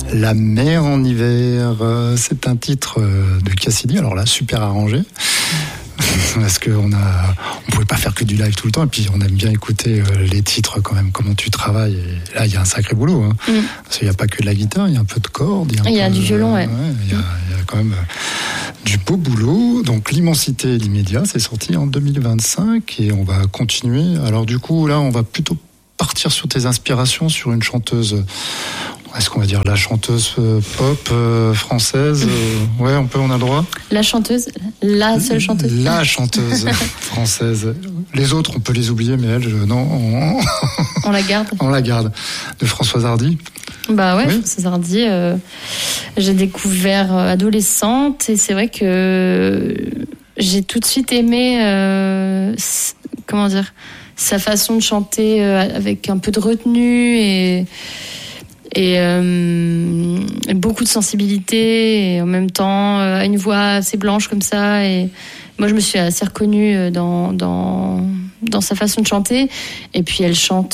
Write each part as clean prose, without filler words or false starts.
La mer en hiver, c'est un titre de Cassidy, alors là, super arrangé. Parce qu'on pouvait pas faire que du live tout le temps, et puis on aime bien écouter les titres quand même, comment tu travailles. Et là, il y a un sacré boulot, hein. Parce qu'il n'y a pas que de la guitare, il y a un peu de cordes. Il y a du violon, ouais. Il y a quand même du beau boulot. Donc, L'immensité et l'immédiat, c'est sorti en 2025, et on va continuer. Alors du coup, là, on va plutôt partir sur tes inspirations, sur une chanteuse... Est-ce qu'on va dire la chanteuse pop française Ouais, on a le droit. La chanteuse, la seule chanteuse. La chanteuse française. Les autres, on peut les oublier, mais elle, non. On la garde. On la garde. De Françoise Hardy. Bah ouais, oui. Françoise Hardy, j'ai découvert adolescente, et c'est vrai que j'ai tout de suite aimé, sa façon de chanter avec un peu de retenue et beaucoup de sensibilité, et en même temps une voix assez blanche comme ça. Et moi, je me suis assez reconnue dans sa façon de chanter. Et puis elle chante,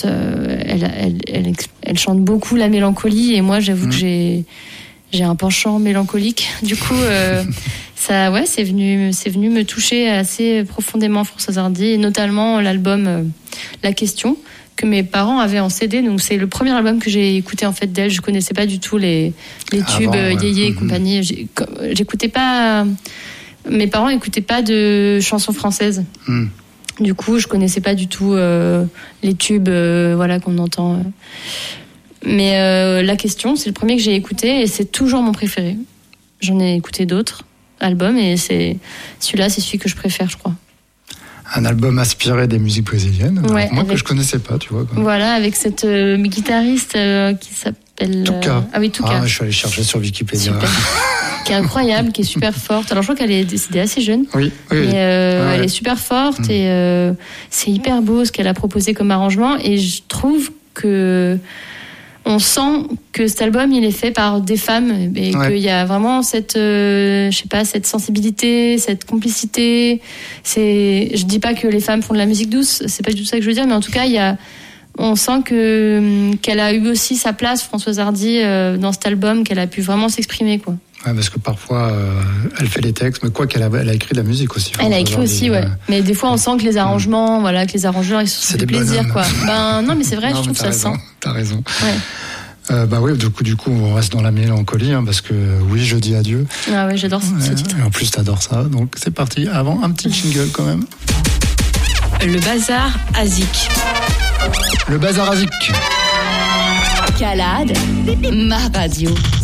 elle chante beaucoup la mélancolie, et moi, j'avoue que j'ai un penchant mélancolique. Du coup, ça, ouais, c'est venu me toucher assez profondément, Françoise Hardy, et notamment l'album La Question, que mes parents avaient en CD. Donc c'est le premier album que j'ai écouté en fait d'elle. Je connaissais pas du tout les tubes Yéyé et compagnie. J'écoutais pas. Mes parents écoutaient pas de chansons françaises. Du coup, je connaissais pas du tout les tubes qu'on entend. Mais La Question, c'est le premier que j'ai écouté, et c'est toujours mon préféré. J'en ai écouté d'autres albums, et celui-là, c'est celui que je préfère, je crois. Un album inspiré des musiques brésiliennes, ouais, moi que je connaissais pas, tu vois. Voilà, avec cette guitariste qui s'appelle... Touka. Ah oui, Touka. Je suis allé chercher sur Wikipédia. Super. Qui est incroyable, qui est super forte. Alors je crois qu'elle est décédée assez jeune. Oui. Elle est super forte, et c'est hyper beau ce qu'elle a proposé comme arrangement, et je trouve que... On sent que cet album, il est fait par des femmes, et qu'il y a vraiment cette, cette sensibilité, cette complicité. Je dis pas que les femmes font de la musique douce, c'est pas du tout ça que je veux dire, mais en tout cas, on sent qu'elle a eu aussi sa place, Françoise Hardy, dans cet album, qu'elle a pu vraiment s'exprimer, quoi. Ouais, parce que parfois, elle fait les textes, mais quoi qu'elle a écrit de la musique aussi. Elle a écrit aussi, ouais. Mais des fois, on sent que les arrangements, que les arrangeurs, ils se font du plaisir, quoi. Non, mais c'est vrai, je trouve que ça se sent. T'as raison. Ouais. Du coup, on reste dans la mélancolie, parce que oui, je dis adieu. Ah ouais, j'adore ce titre. Et en plus, t'adores ça, donc c'est parti. Avant, un petit jingle quand même. Le Bazar Azik. Le Bazar Azik. Calade, ma radio.